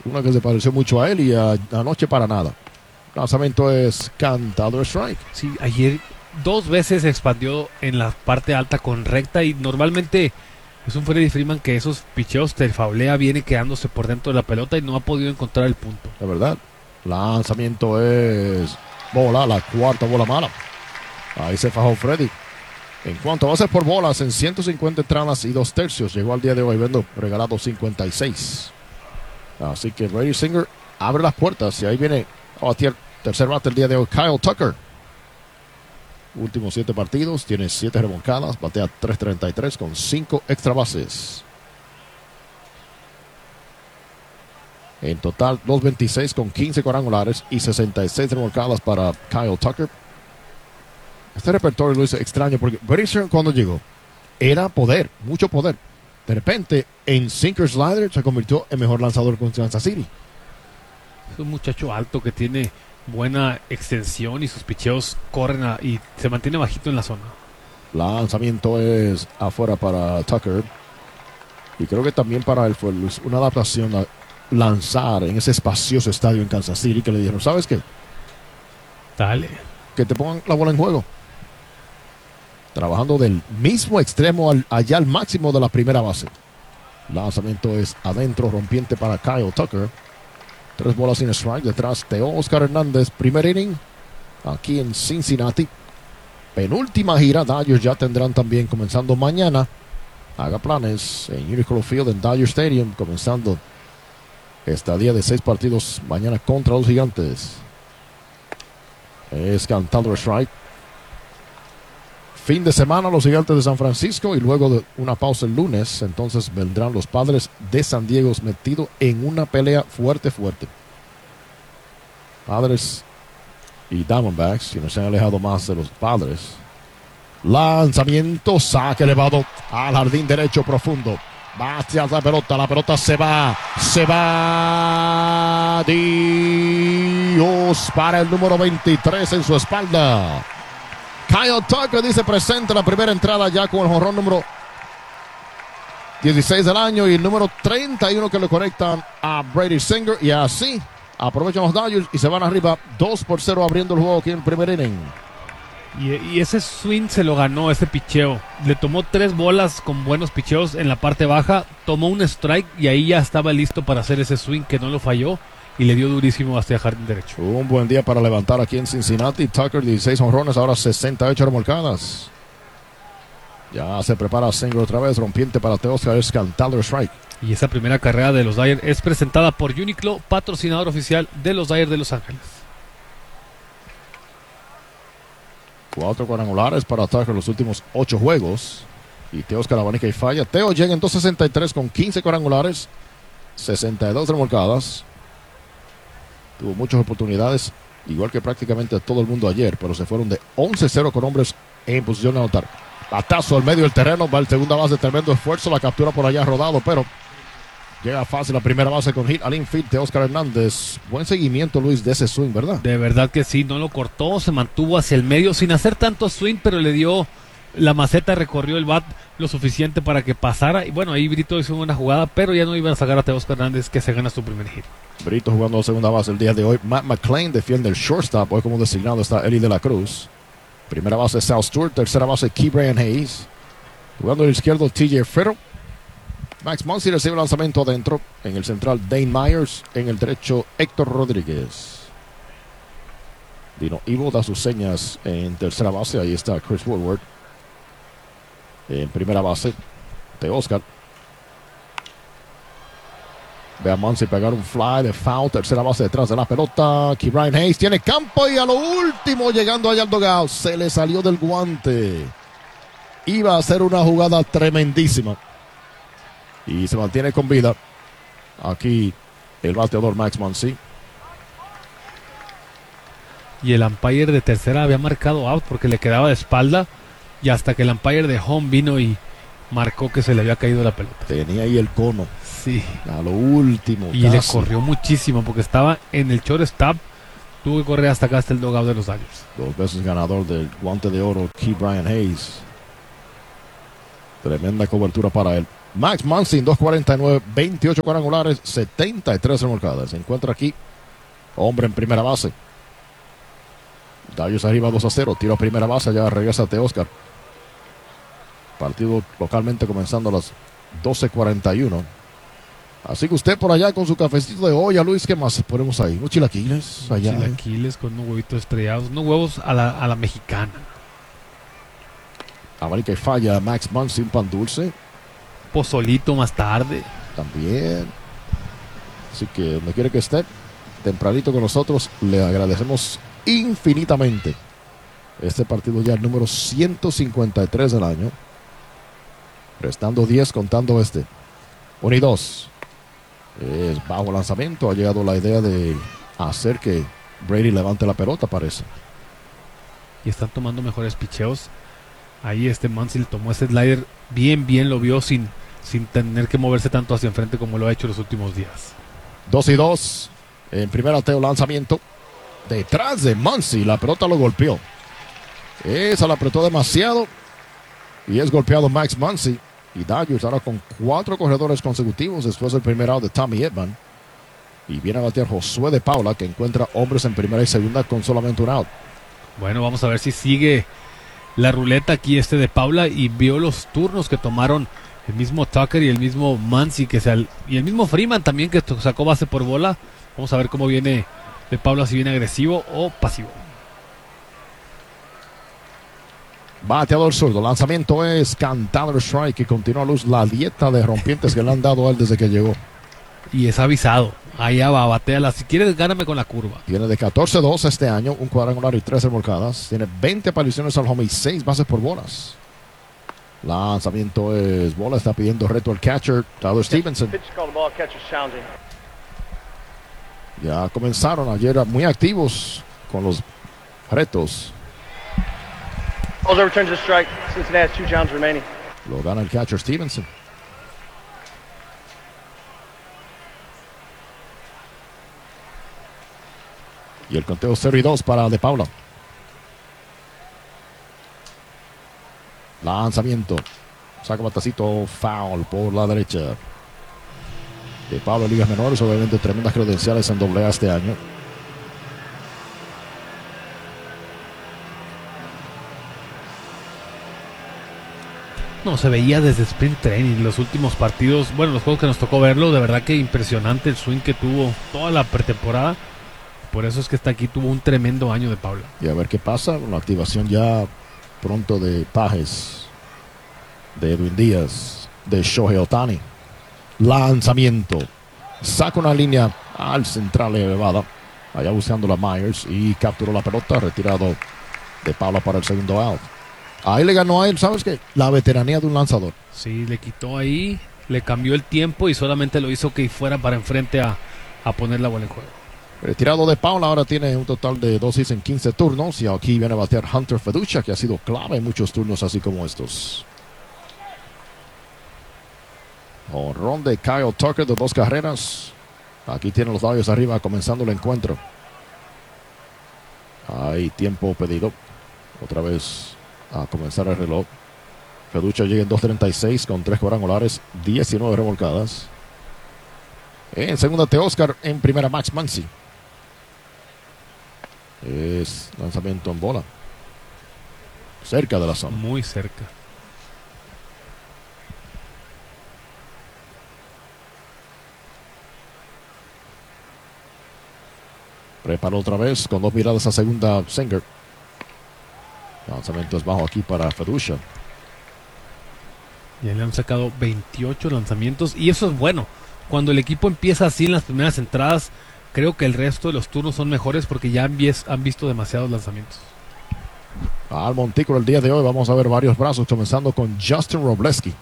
Una que se pareció mucho a él y anoche para nada. Lanzamiento es cantado strike. Sí, ayer 2 veces se expandió en la parte alta con recta y normalmente es un Freddie Freeman que esos picheos te faulea, viene quedándose por dentro de la pelota y no ha podido encontrar el punto. La verdad, lanzamiento es bola, la cuarta bola mala. Ahí se fajó Freddy. En cuanto a bases por bolas, en 150 entradas y 2/3, llegó al día de hoy viendo regalado 56. Así que Brady Singer abre las puertas y ahí viene a batear tercer bate el día de hoy, Kyle Tucker. Últimos 7 partidos, tiene 7 remolcadas, batea .333 con 5 extra bases. En total, 226 con 15 cuadrangulares y 66 remolcadas para Kyle Tucker. Este repertorio lo hizo extraño porque Brady Singer cuando llegó era poder, mucho poder. De repente, en sinker slider se convirtió en mejor lanzador con Kansas City. Es un muchacho alto que tiene buena extensión y sus picheos corren y se mantiene bajito en la zona. Lanzamiento es afuera para Tucker. Y creo que también para él fue una adaptación a lanzar en ese espacioso estadio en Kansas City que le dijeron, ¿sabes qué? Dale. Que te pongan la bola en juego. Trabajando del mismo extremo allá al máximo de la primera base. Lanzamiento es adentro, rompiente para Kyle Tucker. 3 bolas sin strike. Detrás de Oscar Hernández. Primer inning aquí en Cincinnati. Penúltima gira. Dodgers ya tendrán también comenzando mañana. Haga planes en Uniqlo Field en Dodger Stadium. Comenzando estadía de 6 partidos mañana contra los Gigantes. Es cantado strike. Fin de semana los Gigantes de San Francisco y luego de una pausa el lunes, entonces vendrán los Padres de San Diego metidos en una pelea fuerte. Padres y Diamondbacks, que no se han alejado más de los Padres. Lanzamiento, saque elevado al jardín derecho profundo. Batea la pelota se va. Dios para el número 23 en su espalda. Kyle Tucker dice presente la primera entrada ya con el jonrón número 16 del año y el número 31 que le conectan a Brady Singer. Y así aprovechan los Dodgers y se van arriba 2-0 abriendo el juego aquí en el primer inning. Y ese swing se lo ganó, ese picheo. Le tomó 3 bolas con buenos picheos en la parte baja, tomó un strike y ahí ya estaba listo para hacer ese swing que no lo falló. Y le dio durísimo hasta el jardín derecho. Un buen día para levantar aquí en Cincinnati. Tucker, 16 jonrones, ahora 68 remolcadas. Ya se prepara Singer otra vez. Rompiente para Teoscar, es cantado strike. Y esa primera carrera de los Dodgers es presentada por Uniqlo, patrocinador oficial de los Dodgers de Los Ángeles. 4 cuadrangulares para Tucker en los últimos 8 juegos. Y Teoscar abanica y falla. Teo llega en 263 con 15 cuadrangulares, 62 remolcadas. Tuvo muchas oportunidades, igual que prácticamente todo el mundo ayer, pero se fueron de 11-0 con hombres en posición de anotar. Batazo al medio del terreno, va el segunda base, tremendo esfuerzo, la captura por allá rodado, pero llega fácil la primera base con hit al infield de Oscar Hernández. Buen seguimiento, Luis, de ese swing, ¿verdad? De verdad que sí, no lo cortó, se mantuvo hacia el medio sin hacer tanto swing, pero le dio la maceta, recorrió el bat lo suficiente para que pasara. Y bueno, ahí Brito hizo una jugada, pero ya no iban a sacar a Teoscar Hernández, que se gana su primer hit. Brito jugando a segunda base el día de hoy. Matt McClain defiende el shortstop. Hoy como designado está Eli de la Cruz. Primera base Sal Stewart. Tercera base Ke'Bryan Hayes. Jugando al izquierdo TJ Fritter. Max Muncy recibe el lanzamiento adentro. En el central Dane Myers. En el derecho Héctor Rodríguez. Dino Ivo da sus señas en tercera base. Ahí está Chris Woodward. En primera base Teoscar. Ve a Muncy pegar un fly de foul. Tercera base detrás de la pelota. Ke'Bryan Hayes tiene campo y a lo último llegando allá al dugout. Se le salió del guante. Iba a ser una jugada tremendísima. Y se mantiene con vida. Aquí el bateador Max Muncy. Y el umpire de tercera había marcado out porque le quedaba de espalda. Y hasta que el umpire de home vino y marcó que se le había caído la pelota. Tenía ahí el cono. Sí. A lo último. Y casi le corrió muchísimo porque estaba en el shortstop. Tuvo que correr hasta acá, hasta el dugout de los Dodgers. 2 veces ganador del guante de oro, Ke'Bryan Hayes. Tremenda cobertura para él. Max Muncy, 2.49, 28 cuadrangulares, 73 remolcadas. Se encuentra aquí, hombre en primera base. Dodgers arriba 2-0, tiro a primera base, ya regresa Teóscar. Partido localmente comenzando a las 12:41. Así que usted por allá con su cafecito de olla, Luis, ¿qué más ponemos ahí? Unos chilaquiles allá. Chilaquiles con unos huevitos estrellados, unos huevos a la mexicana. Abanica y falla Max Muncy, un pan dulce. Pozolito más tarde. También. Así que donde quiere que esté, tempranito con nosotros, le agradecemos infinitamente. Este partido ya el número 153 del año. Restando 10 contando este. 1 y 2. Es bajo lanzamiento. Ha llegado la idea de hacer que Brady levante la pelota, parece. Y están tomando mejores picheos. Ahí Muncy tomó ese slider bien, lo vio sin tener que moverse tanto hacia enfrente como lo ha hecho los últimos días. 2 y 2. En primer ateo, lanzamiento. Detrás de Muncy, la pelota lo golpeó. Esa la apretó demasiado. Y es golpeado Max Muncy. Y Dodgers ahora con 4 corredores consecutivos después del primer out de Tommy Edman. Y viene a batear Josué de Paula, que encuentra hombres en primera y segunda con solamente un out. Bueno, vamos a ver si sigue la ruleta aquí de Paula y vio los turnos que tomaron el mismo Tucker y el mismo Muncy y el mismo Freeman también, que sacó base por bola. Vamos a ver cómo viene de Paula, si viene agresivo o pasivo. Bateador zurdo, lanzamiento es cantado, strike, y continúa Luz la dieta de rompientes que le han dado a él desde que llegó. Y es avisado, allá va, bateala, si quieres gáname con la curva. Tiene de 14-2 este año, un cuadrangular y 3 remolcadas. Tiene 20 apariciones al home y 6 bases por bolas. Lanzamiento es bola, está pidiendo reto al catcher, Tyler Stevenson. Ya comenzaron ayer muy activos con los retos. Lo gana el catcher Stevenson. Y el conteo 0-2 para De Paula. Lanzamiento. Saca batacito, foul por la derecha. De Paula, ligas menores, obviamente tremendas credenciales en AA este año. No, se veía desde Sprint Training, los últimos partidos, bueno, los juegos que nos tocó verlo, de verdad que impresionante el swing que tuvo toda la pretemporada. Por eso es que está aquí, tuvo un tremendo año de Paula. Y a ver qué pasa con la activación ya pronto de Pajes, de Edwin Díaz, de Shohei Ohtani. Lanzamiento. Saca una línea al central elevada, allá buscando la Myers, y capturó la pelota, retirado De Paula para el segundo out. Ahí le ganó a él, ¿sabes qué? La veteranía de un lanzador. Sí, le quitó ahí, le cambió el tiempo y solamente lo hizo que fuera para enfrente a poner la bola en juego. Retirado De Paula, ahora tiene un total de 2 hits en 15 turnos. Y aquí viene a batear Hunter Feducha, que ha sido clave en muchos turnos así como estos. Jonrón de Kyle Tucker de 2 carreras. Aquí tienen los Dodgers arriba comenzando el encuentro. Hay tiempo pedido. Otra vez a comenzar el reloj. Feducha llega en 2.36 con 3 cuadrangulares, 19 remolcadas. En segunda Teóscar, en primera Max Muncy. Es lanzamiento en bola. Cerca de la zona. Muy cerca. Preparó otra vez con 2 miradas a segunda Singer. Lanzamiento es bajo aquí para Feducha. Ya le han sacado 28 lanzamientos y eso es bueno. Cuando el equipo empieza así en las primeras entradas, creo que el resto de los turnos son mejores porque ya han visto demasiados lanzamientos. Al montículo el día de hoy vamos a ver varios brazos, comenzando con Justin Robleski.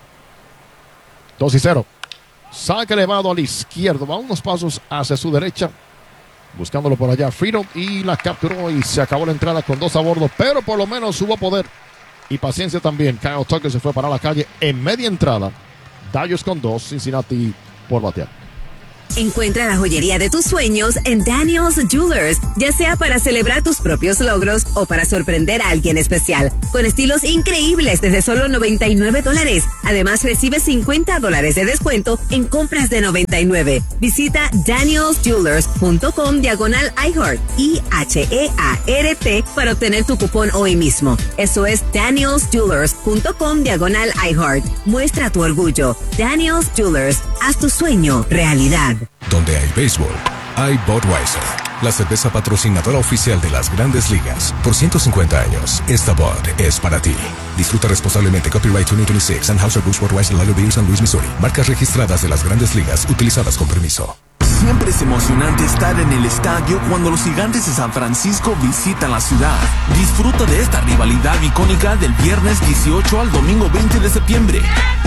2-0. Saque elevado al izquierdo, va unos pasos hacia su derecha, buscándolo por allá Freedom, y la capturó y se acabó la entrada con 2 a bordo, pero por lo menos hubo poder y paciencia también. Kyle Tucker se fue para la calle en media entrada. Dodgers con 2, Cincinnati por batear. Encuentra la joyería de tus sueños en Daniel's Jewelers, ya sea para celebrar tus propios logros o para sorprender a alguien especial, con estilos increíbles desde solo $99. Además, recibe $50 de descuento en compras de $99. Visita danielsjewelers.com/iHeart, IHEART, para obtener tu cupón hoy mismo. Eso es danielsjewelers.com/iHeart. Muestra tu orgullo. Daniel's Jewelers, haz tu sueño realidad. Donde hay béisbol, hay Budweiser, la cerveza patrocinadora oficial de las Grandes Ligas. Por 150 años, esta Bud es para ti. Disfruta responsablemente. Copyright 2026, Anheuser-Busch Budweiser Lager Beer, San Luis, Missouri. Marcas registradas de las Grandes Ligas, utilizadas con permiso. Siempre es emocionante estar en el estadio cuando los Gigantes de San Francisco visitan la ciudad. Disfruta de esta rivalidad icónica del viernes 18 al domingo 20 de septiembre.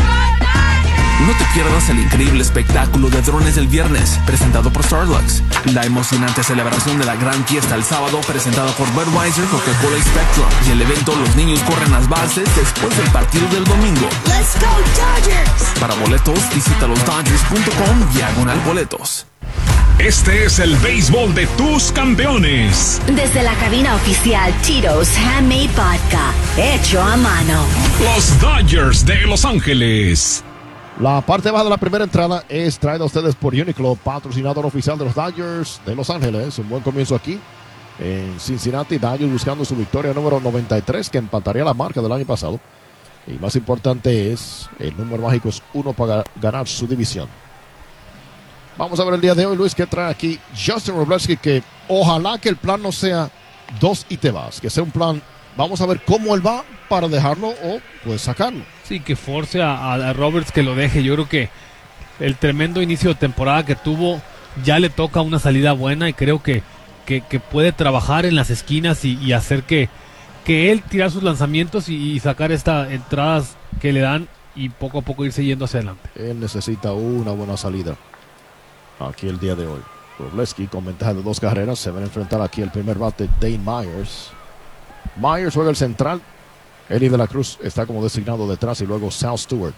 No te pierdas el increíble espectáculo de drones del viernes, presentado por Starlux. La emocionante celebración de la gran fiesta el sábado, presentado por Budweiser, Coca-Cola y Spectrum. Y el evento Los Niños Corren las Bases después del partido del domingo. ¡Let's go, Dodgers! Para boletos, visita losdodgers.com/boletos. Este es el béisbol de tus campeones. Desde la cabina oficial Tito's Handmade Vodka, hecho a mano. Los Dodgers de Los Ángeles. La parte baja de la primera entrada es traída a ustedes por Uniqlo, patrocinador oficial de los Dodgers de Los Ángeles. Un buen comienzo aquí en Cincinnati. Dodgers buscando su victoria número 93, que empataría la marca del año pasado. Y más importante es, el número mágico es 1 para ganar su división. Vamos a ver el día de hoy, Luis, que trae aquí Justin Wroblewski, que ojalá que el plan no sea 2 y te vas, que sea un plan, vamos a ver cómo él va para dejarlo o pues sacarlo. Sí, que force a Roberts que lo deje. Yo creo que el tremendo inicio de temporada que tuvo ya le toca una salida buena y creo que puede trabajar en las esquinas y hacer que él tirar sus lanzamientos y sacar estas entradas que le dan y poco a poco irse yendo hacia adelante. Él necesita una buena salida aquí el día de hoy. Wroblewski con ventaja de 2 carreras. Se van a enfrentar aquí el primer bate, Dane Myers. Myers juega el central. Eli de la Cruz está como designado detrás y luego Sal Stewart.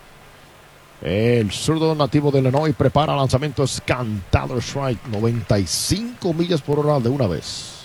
El zurdo nativo de Illinois prepara lanzamiento, es cantado strike, 95 millas por hora de una vez.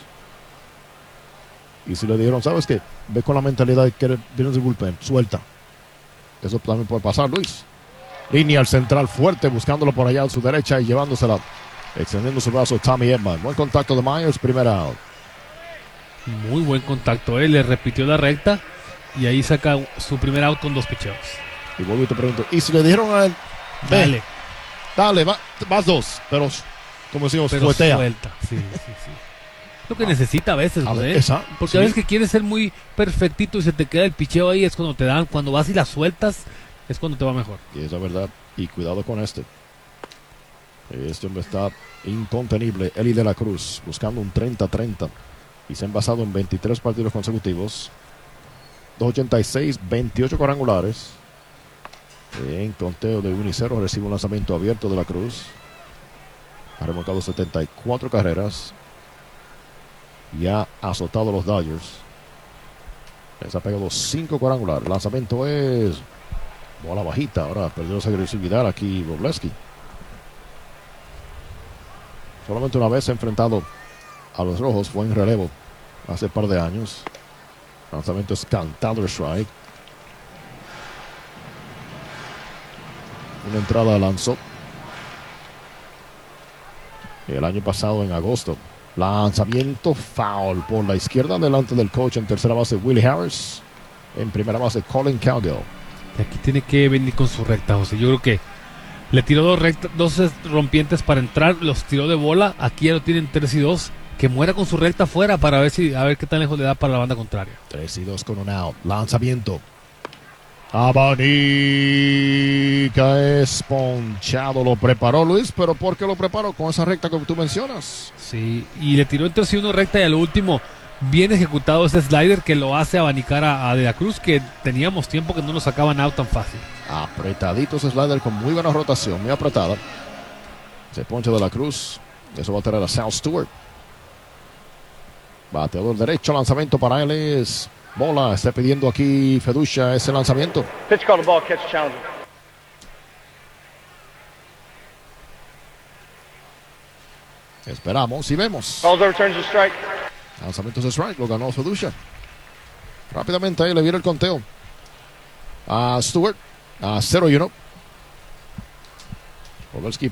Y si le dijeron, ¿sabes qué? Ve con la mentalidad de que vienes de bullpen, suelta. Eso también puede pasar, Luis. Línea al central fuerte, buscándolo por allá a su derecha y llevándosela, extendiendo su brazo Tommy Edman. Buen contacto de Myers, primera out. Muy buen contacto, le repitió la recta y ahí saca su primer out con 2 picheos. Y vuelvo y te pregunto, ¿y si le dijeron a él, dale, vas 2, pero como decimos, fuetea? Suelta, sí. Lo que necesita a veces, porque sí. A veces que quieres ser muy perfectito y se te queda el picheo ahí, es cuando te dan, cuando vas y la sueltas, es cuando te va mejor. Y esa es verdad, y cuidado con este. Este hombre está incontenible, Eli de la Cruz, buscando un 30-30. Y se han basado en 23 partidos consecutivos. 286, 28 cuadrangulares. En conteo de 1 y 0 recibe un lanzamiento abierto de la Cruz. Ha remolcado 74 carreras. Y ha azotado a los Dodgers. Les ha pegado 5 cuadrangulares. El lanzamiento es bola bajita. Ahora perdió esa agresividad aquí Wroblewski. Solamente una vez se ha enfrentado a los Rojos, fue en relevo hace un par de años. Lanzamiento es cantado strike. Una entrada lanzó el año pasado en agosto. Lanzamiento foul por la izquierda delante del coach. En tercera base Willie Harris. En primera base Colin Cowgill. Aquí tiene que venir con su recta, José. Yo creo que le tiró 2 rompientes para entrar, los tiró de bola. Aquí ya lo tienen 3-2. Que muera con su recta afuera para ver qué tan lejos le da para la banda contraria. 3-2 con un out. Lanzamiento. Abanica es ponchado. Lo preparó Luis, pero ¿por qué lo preparó? Con esa recta que tú mencionas. Sí, y le tiró en 3-1 recta y a lo último bien ejecutado ese slider que lo hace abanicar a De la Cruz, que teníamos tiempo que no lo sacaban out tan fácil. Apretadito ese slider con muy buena rotación, muy apretada. Se poncha De la Cruz. Eso va a traer a Sal Stewart. Bateador derecho, lanzamiento para él es bola. Está pidiendo aquí Feducia ese lanzamiento. Pitch called the ball, catch challenger. Esperamos y vemos. Calls over turns to strike. Lanzamientos de strike, lo ganó Feducia. Rápidamente ahí le viene el conteo a Stewart, a 0-1. Pavelski